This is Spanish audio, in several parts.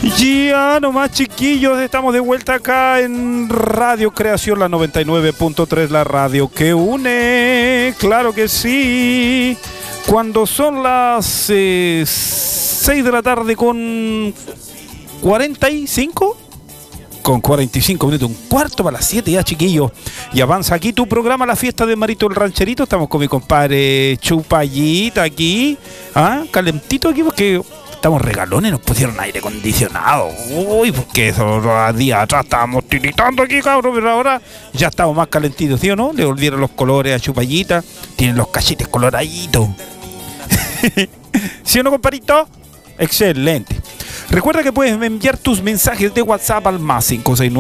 Ya nomás, chiquillos, estamos de vuelta acá en Radio Creación, la 99.3, la radio que une. Claro que sí. Cuando son las 6 de la tarde con 45. Con 45 minutos, un cuarto para las 7 ya, chiquillos. Y avanza aquí tu programa, La Fiesta de Marito el Rancherito. Estamos con mi compadre Chupallita aquí. Calentito aquí porque estamos regalones, nos pusieron aire acondicionado. Uy, porque esos días atrás estábamos tiritando aquí, cabrón, pero ahora ya estamos más calentitos, ¿sí o no? Le volvieron los colores a Chupallita. Tienen los cachetes coloraditos. ¿Sí o no, compadrito? Excelente. Recuerda que puedes enviar tus mensajes de WhatsApp al más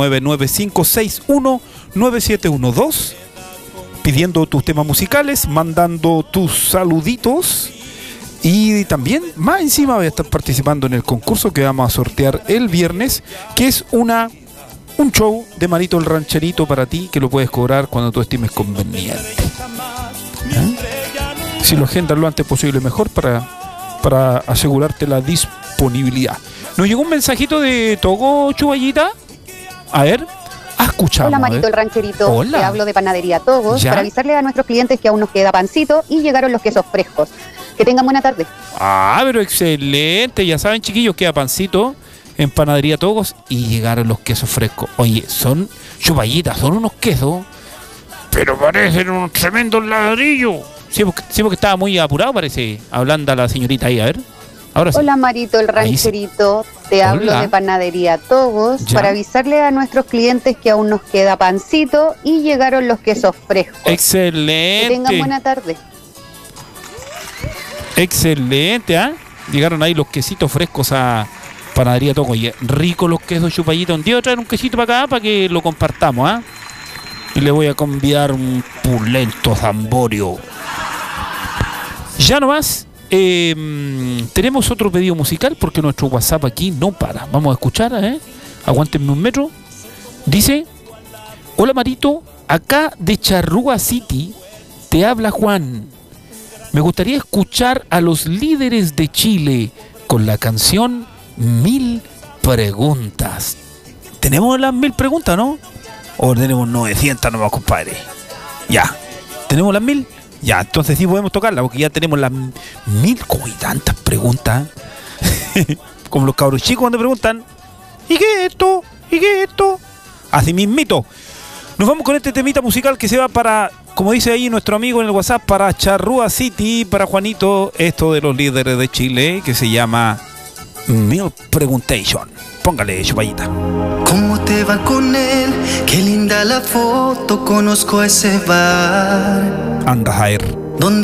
569-9561-9712, pidiendo tus temas musicales, mandando tus saluditos. Y también, más encima, voy a estar participando en el concurso que vamos a sortear el viernes, que es un show de Marito el Rancherito para ti, que lo puedes cobrar cuando tú estimes conveniente. Si lo agendas lo antes posible, mejor para asegurarte la disponibilidad. Nos llegó un mensajito de Togo, Chuballita. A ver, ¿has escuchado? Hola, Marito el Rancherito. Hola. Te hablo de Panadería Togos, ¿Ya? para avisarle a nuestros clientes que aún nos queda pancito y llegaron los quesos frescos. Que tengan buena tarde. Pero excelente. Ya saben, chiquillos, queda pancito en Panadería Togos y llegaron los quesos frescos. Oye, son Chupallitas, son unos quesos, pero parecen unos tremendos ladrillos. Sí, porque estaba muy apurado, parece. Hablando a la señorita ahí, a ver. Ahora sí. Hola, Marito el Rancherito. Te hablo de Panadería Togos, ¿Ya? para avisarle a nuestros clientes que aún nos queda pancito y llegaron los quesos frescos. Excelente. Que tengan buena tarde. Excelente, Llegaron ahí los quesitos frescos a Panadería Togos. Oye, rico los quesos, Chupallita. Un día voy a traer un quesito para acá para que lo compartamos, Y le voy a convidar un pulento zamborio. Ya nomás, tenemos otro pedido musical porque nuestro WhatsApp aquí no para. Vamos a escuchar, aguántenme un metro. Dice: hola, Marito, acá de Charrúa City te habla Juan. Me gustaría escuchar a los líderes de Chile con la canción 1000 preguntas. Tenemos las 1000 preguntas, ¿no? O tenemos 900 nomás, compadre. Ya, tenemos las 1000. Ya, entonces sí podemos tocarla, porque ya tenemos las 1000, como y tantas preguntas. Como los cabros chicos cuando preguntan: ¿y qué es esto? ¿Y qué es esto? Así mismito. Nos vamos con este temita musical que se va para, como dice ahí nuestro amigo en el WhatsApp, para Charrúa City, para Juanito, esto de los líderes de Chile, que se llama 1000 Preguntation. Póngale, Chupallita. ¿Cómo te va con él? Qué linda la foto, conozco ese bar. Anda, Jair.